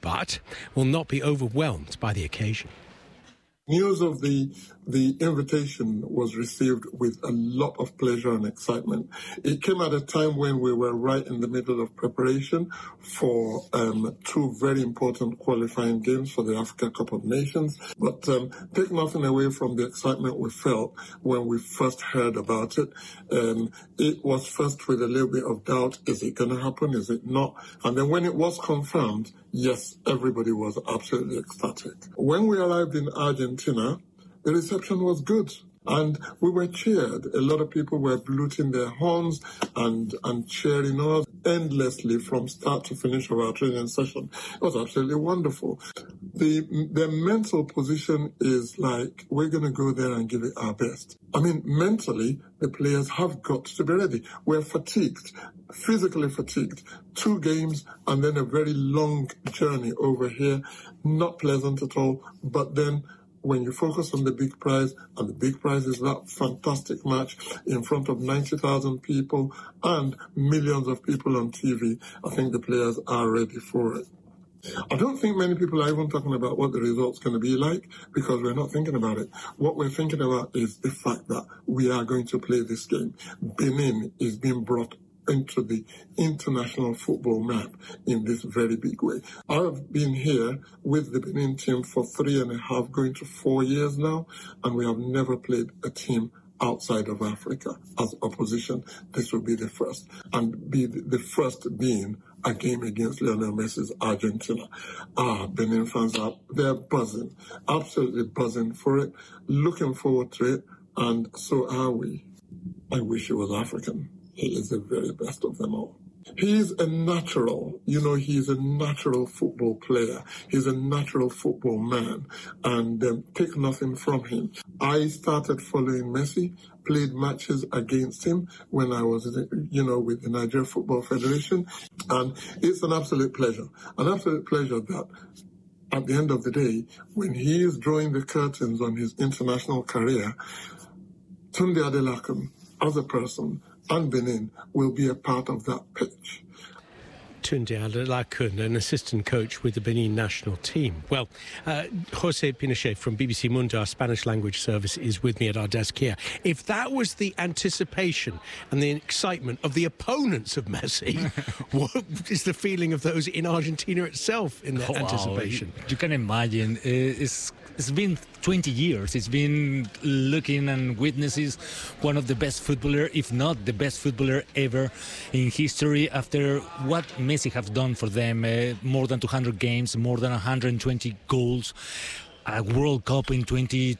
but will not be overwhelmed by the occasion. News of the invitation was received with a lot of pleasure and excitement. It came at a time when we were right in the middle of preparation for two very important qualifying games for the Africa Cup of Nations. But take nothing away from the excitement we felt when we first heard about it. It was first with a little bit of doubt. Is it going to happen? Is it not? And then when it was confirmed, yes, everybody was absolutely ecstatic. When we arrived in Argentina, the reception was good and we were cheered. A lot of people were bluting their horns and cheering us endlessly from start to finish of our training session. It was absolutely wonderful. The mental position is like, we're going to go there and give it our best. I mean, mentally, the players have got to be ready. We're fatigued, physically fatigued. 2 games and then a very long journey over here. Not pleasant at all, but then when you focus on the big prize, and the big prize is that fantastic match in front of 90,000 people and millions of people on TV, I think the players are ready for it. I don't think many people are even talking about what the result's going to be like because we're not thinking about it. What we're thinking about is the fact that we are going to play this game. Benin is being brought into the international football map in this very big way. I've been here with the Benin team for 3.5, going to 4 years now, and we have never played a team outside of Africa as opposition. This will be the first, and be the first being a game against Lionel Messi's Argentina. Benin fans they're buzzing, absolutely buzzing for it, looking forward to it, and so are we. I wish he was African. He is the very best of them all. He's a natural, he's a natural football player. He's a natural football man, and take nothing from him. I started following Messi, played matches against him when I was, with the Nigeria Football Federation, and it's an absolute pleasure that at the end of the day, when he is drawing the curtains on his international career, Tunde Adelakun, as a person, and Benin will be a part of that pitch. Tunde Adelakun, an assistant coach with the Benin national team. Well, Jose Pinochet from BBC Mundo, our Spanish language service, is with me at our desk here. If that was the anticipation and the excitement of the opponents of Messi, what is the feeling of those in Argentina itself in that anticipation? You can imagine. It's been 20 years. It's been looking and witnesses one of the best footballer, if not the best footballer ever in history, after what Messi has done for them. More than 200 games, more than 120 goals, a World Cup in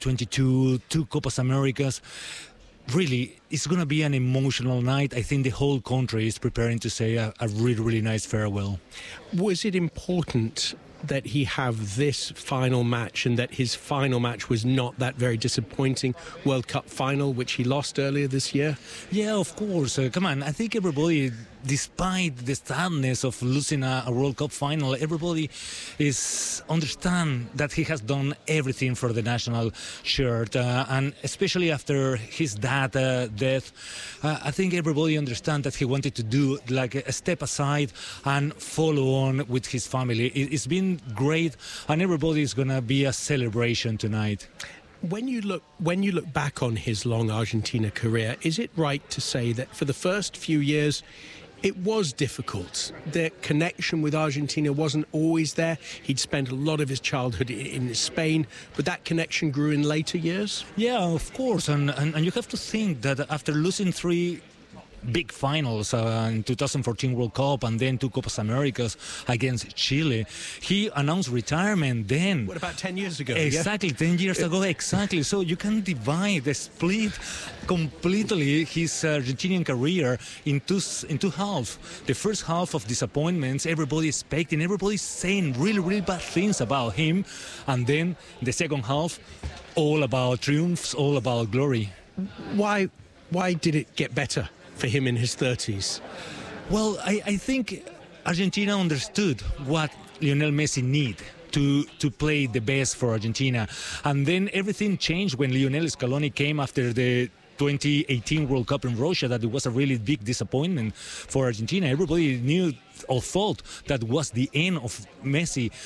2022, 2 Copas Americas. Really, it's going to be an emotional night. I think the whole country is preparing to say a really, really nice farewell. Was it important that he have this final match and that his final match was not that very disappointing World Cup final, which he lost earlier this year? Yeah, of course. Come on, I think everybody, despite the sadness of losing a World Cup final, everybody is understand that he has done everything for the national shirt, and especially after his dad death, I think everybody understand that he wanted to do like a step aside and follow on with his family. It's been great, and everybody is going to be a celebration tonight. When you look back on his long Argentina career, is it right to say that for the first few years it was difficult? The connection with Argentina wasn't always there. He'd spent a lot of his childhood in Spain, but that connection grew in later years? Yeah, of course, and you have to think that after losing 3 big finals in 2014 World Cup and then 2 Copas Americas against Chile, he announced retirement then. What, about 10 years ago? Exactly, 10 years ago, exactly. So you can split completely his Argentinian career in two halves. The first half of disappointments, everybody expecting, everybody saying really, really bad things about him, and then the second half, all about triumphs, all about glory. Why did it get better for him in his 30s? Well, I think Argentina understood what Lionel Messi needed to play the best for Argentina. And then everything changed when Lionel Scaloni came after the 2018 World Cup in Russia, that it was a really big disappointment for Argentina. Everybody knew or thought that was the end of Messi